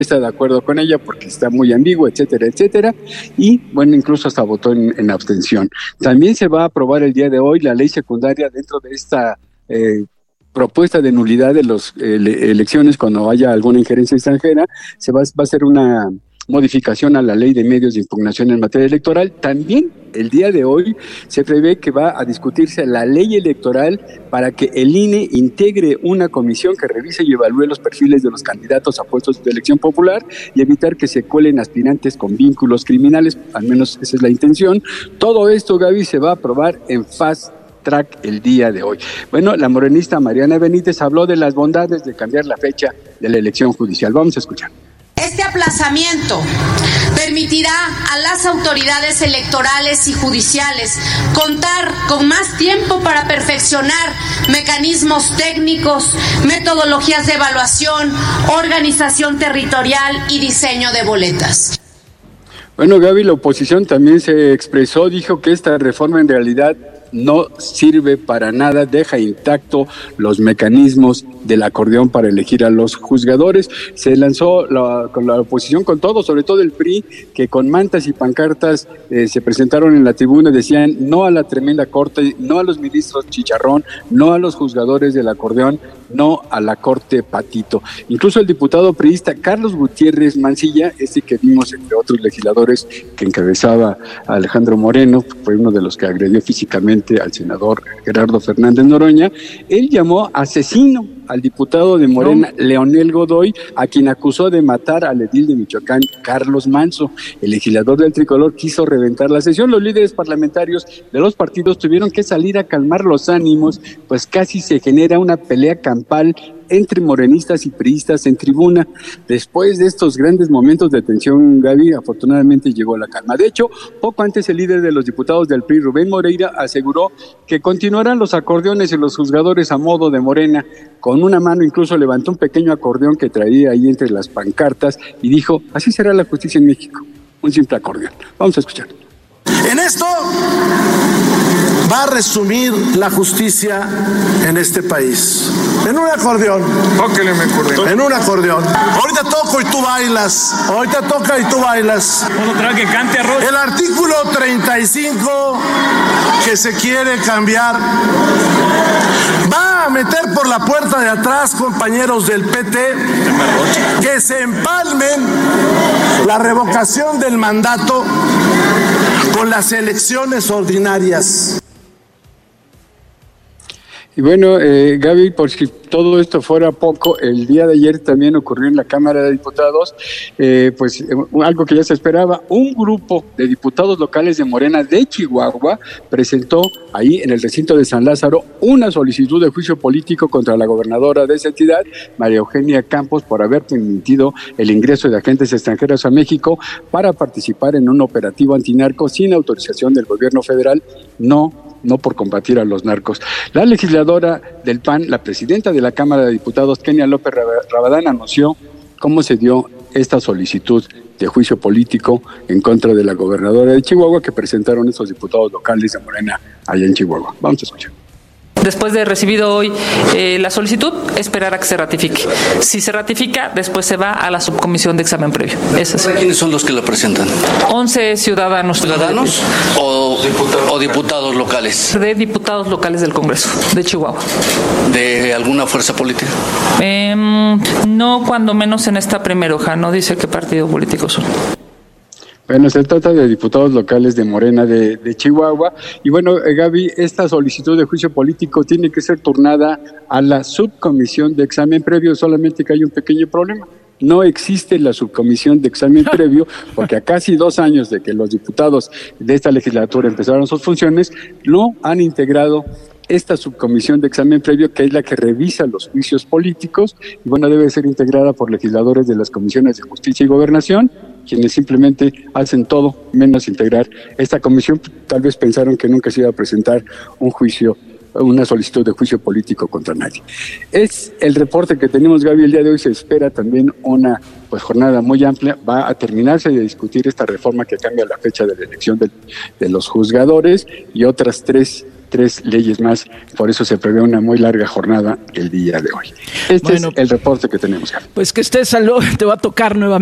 está de acuerdo con ella porque está muy ambigua, etcétera, etcétera, y bueno, incluso hasta votó en abstención. También se va a aprobar el día de hoy la ley secundaria dentro de esta propuesta de nulidad de las elecciones cuando haya alguna injerencia extranjera. Se va a hacer una modificación a la ley de medios de impugnación en materia electoral. También el día de hoy se prevé que va a discutirse la ley electoral para que el INE integre una comisión que revise y evalúe los perfiles de los candidatos a puestos de elección popular y evitar que se cuelen aspirantes con vínculos criminales, al menos esa es la intención. Todo esto, Gaby, se va a aprobar en fast track el día de hoy. Bueno, la morenista Mariana Benítez habló de las bondades de cambiar la fecha de la elección judicial. Vamos a escuchar. Este aplazamiento permitirá a las autoridades electorales y judiciales contar con más tiempo para perfeccionar mecanismos técnicos, metodologías de evaluación, organización territorial y diseño de boletas. Bueno, Gaby, la oposición también se expresó, dijo que esta reforma en realidad no sirve para nada, deja intacto los mecanismos del acordeón para elegir a los juzgadores. Se lanzó con la oposición con todo, sobre todo el PRI, que con mantas y pancartas se presentaron en la tribuna, decían no a la tremenda corte, no a los ministros chicharrón, no a los juzgadores del acordeón, no a la corte patito. Incluso el diputado priista Carlos Gutiérrez Mancilla, que vimos entre otros legisladores que encabezaba a Alejandro Moreno, fue uno de los que agredió físicamente al senador Gerardo Fernández Noroña, él llamó asesino al diputado de Morena, Leonel Godoy, a quien acusó de matar al edil de Michoacán, Carlos Manso. El legislador del Tricolor quiso reventar la sesión. Los líderes parlamentarios de los partidos tuvieron que salir a calmar los ánimos, pues casi se genera una pelea campal entre morenistas y priistas en tribuna. Después de estos grandes momentos de tensión, Gaby, afortunadamente llegó la calma. De hecho, poco antes el líder de los diputados del PRI, Rubén Moreira, aseguró que continuarán los acordeones y los juzgadores a modo de Morena. Con una mano incluso levantó un pequeño acordeón que traía ahí entre las pancartas y dijo, así será la justicia en México, un simple acordeón. Vamos a escuchar. En esto va a resumir la justicia en este país. En un acordeón. Tóquele mi acordeón. En un acordeón. Ahorita toco y tú bailas. Ahorita toca y tú bailas. ¿Puedo que cante arroz? El artículo 35 que se quiere cambiar va a meter por la puerta de atrás, compañeros del PT, que se empalmen la revocación del mandato con las elecciones ordinarias. Y bueno, Gaby, por si todo esto fuera poco, el día de ayer también ocurrió en la Cámara de Diputados, algo que ya se esperaba. Un grupo de diputados locales de Morena de Chihuahua presentó ahí en el recinto de San Lázaro una solicitud de juicio político contra la gobernadora de esa entidad, María Eugenia Campos, por haber permitido el ingreso de agentes extranjeros a México para participar en un operativo antinarco sin autorización del gobierno federal, no por combatir a los narcos. La legisladora del PAN, la presidenta de la Cámara de Diputados, Kenia López Rabadán, anunció cómo se dio esta solicitud de juicio político en contra de la gobernadora de Chihuahua que presentaron esos diputados locales de Morena allá en Chihuahua. Vamos a escuchar. Después de recibido hoy la solicitud, esperar a que se ratifique. Si se ratifica, después se va a la subcomisión de examen previo. ¿Quiénes son los que lo presentan? 11 ciudadanos. ¿Ciudadanos o diputados locales? De diputados locales del Congreso de Chihuahua. ¿De alguna fuerza política? No, cuando menos en esta primera hoja, no dice qué partido político son. Bueno, se trata de diputados locales de Morena de Chihuahua. Y bueno, Gaby, esta solicitud de juicio político tiene que ser turnada a la subcomisión de examen previo, solamente que hay un pequeño problema. No existe la subcomisión de examen previo, porque a casi 2 años de que los diputados de esta legislatura empezaron sus funciones, no han integrado esta subcomisión de examen previo, que es la que revisa los juicios políticos, y bueno, debe ser integrada por legisladores de las comisiones de Justicia y Gobernación, quienes simplemente hacen todo menos integrar esta comisión. Tal vez pensaron que nunca se iba a presentar una solicitud de juicio político contra nadie. Es el reporte que tenemos, Gaby. El día de hoy se espera también una jornada muy amplia. Va a terminarse de discutir esta reforma que cambia la fecha de la elección de los juzgadores y otras 3 3 leyes más. Por eso se prevé una muy larga jornada el día de hoy. Este es el reporte que tenemos. Pues que estés salud, te va a tocar nuevamente.